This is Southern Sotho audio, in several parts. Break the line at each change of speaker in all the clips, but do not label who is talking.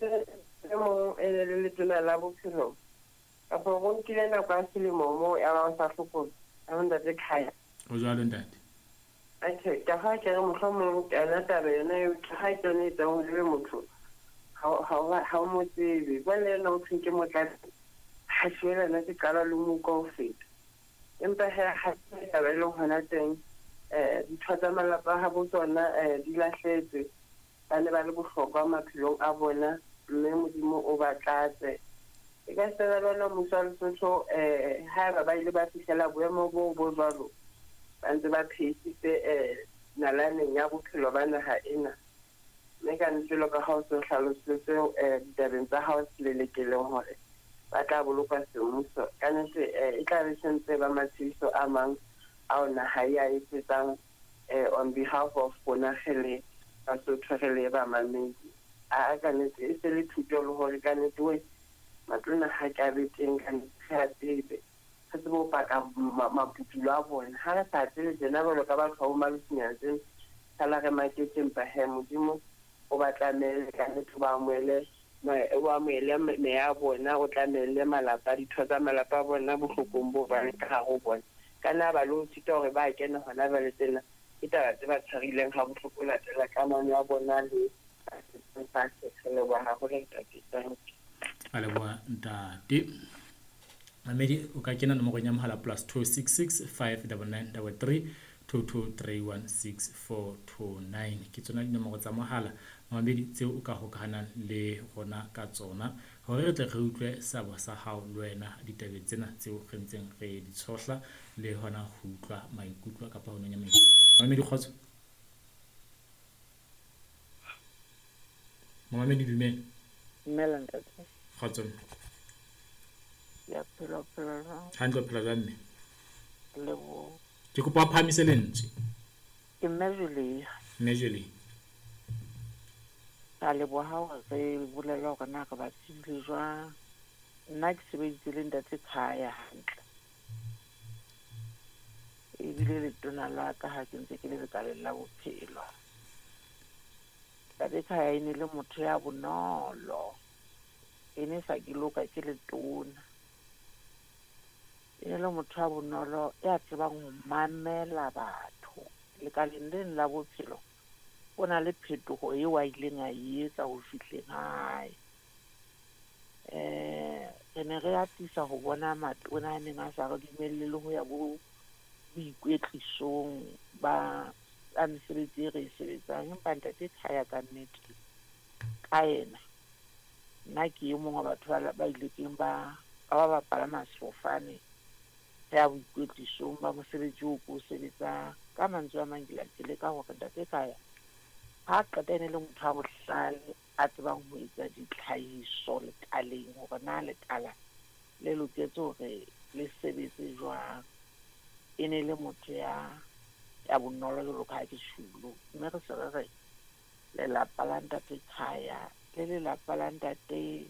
mo le tona la bophelo kapa go nkile nako ya selemo mo ya ba sa hlokolo a nda tse khaya
o jalo ntate
okay ka ha ke re mohlomong ka na taba yona yo ka ha ke ne tsa go le motho ha mo tsebe ba le na o tshike motla ha shwela na ke kala le mo go feta empa ha ke ba le hona teng di thotsa malapa ha bo tsona di lahletse ba ne ba le bohlokwa maphelong a bona mme modimo o ba tlatse e ka tsela lona mosalsotho ha ba ile ba fihlela boemo bo jwalo ba ntse ba phesitse nalaneng ya bophelo ba naha ena mme ka ntlo ka ha o se hlalosetse ditabeng tsa hao se lelekeleng hore ba tla boloka semmuso ka nnete e tla re sentse ba mathiso a mang a ona ha ya etsetsang on behalf of bonagele ba so tshwarele ba mamedi a ka nnete e se le thuto le hore ka nnete we matlona ha ka beteng ka nnete tsebe se bo paka maputulo a bona ha re sa tsele jena ba ka ba tshwa mo masinyantse sala re maketeng pa he modimo o ba tlamele ka nnete ba moele wa moele me ya bona o tlamele malapa di thoza malapa bona bohlokong bo ba ka go bona kana ba lo tsita hore ba kena hona ba le tsena ita ba tshwarileng ha bohlokola tela ka mane ya bona le sa se le wa ha go le tatitang
ale bua ntate mamedi o ka kena nomoro ya mohala +266 59933 22316429 ke tsona dinomoro tsa mohala mamedi tseo o ka hokahanang le gona ka tsona hore re tle re utlwe sabo sa hao le wena ditabeng tsena tseo re ntseng re di tshohla le hona ho utlwa maikutlo kapa ho nonya maikutlo mamedi khotso mamedi dumela
ntate
khotso
ya phela
handlo phela jamme
le bo
ke kopa phamise lentswe
ke measure a le bo ha o re bolela hore na ka ba tsile jwa nna ke sebeditse le ntate khaya hantle e bile le tona la ka ha ke ntse ke le ka la bophelo ntate khaya e ne le motho ya bonolo ene sa ke loka ke le tona e le motho a bonolo ya tsebang ho mamela batho le ka lendeng la bophelo ona le phetogo e wa ileng a etsa ho fihleng hae re ne re atisa ho bona matona a neng a sa re dumelle le ho ya bo boikwetlisong ba a mesebetsi e re e sebetsang empa ntate khaya ka nnete ka ena nna ke e mongwe wa batho ba ileng ba palama sefofane ya boikwetlisong ba mosebetsi o ko sebetsa ka mantswe a mang ke le ka hore ntate khaya ha qeta ene le motho a bohlale a tsebang ho etsa ditlhahiso lekaleng hore na lekala le loketse hore le sebetse jwang ene le motho ya bonolo jwalo ka ha ke shulo mme re se re lelapa la ntate khaya le lelapa la ntate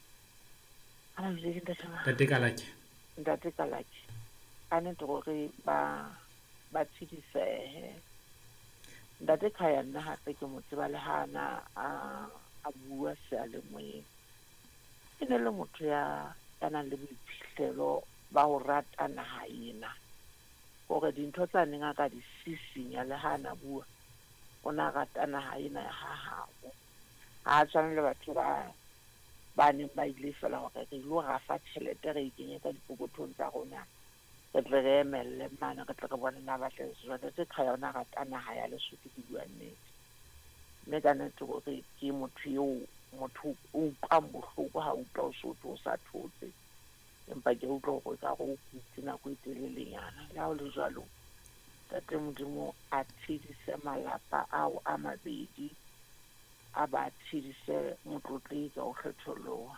kalake a nete gore ba tshidisehe ntate khaya nna hape ke mo tseba le hana a bua sealemoyeng e ne le motho ya nang le boiphihlelo ba ho rata naha ena gore dintho tsa neng a ka di sisinya le hana bua o na rata naha ena ya hahabo ha tshwane le batho ba neng ba ile fela hore re ilo rafa tjhelete re ikenye ka dipokothong tsa rona re tle re emelle mana re tle re bone na batle jwale tse khaya ona rata naha ya Lesotho ke bua nnete mme ka nnete gore ke motho o utlwang bohloko ha utlwa o Sotho o sa thotse empa ke utlwa gore ka go kutse nako e telelenyana la ho le jwalo tate modimo a tshedise malapa ao a mabedi a ba tshedise motlotli ka o kgetholoha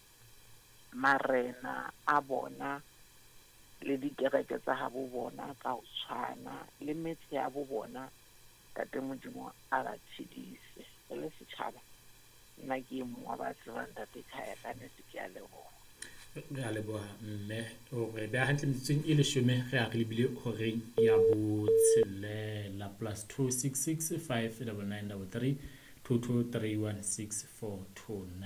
marena a bona le dikereke tsa habo bona ka ho tshwana le metse ya bo bona tate modimo a ba tshedise le setjhaba nna ke mongwe ba tsebang tate khaya ka nnete ke a leboha
re a leboha mme hore ba hantle metseng e 10 re a re lebile horeng ya botshelela +266 59933 22316429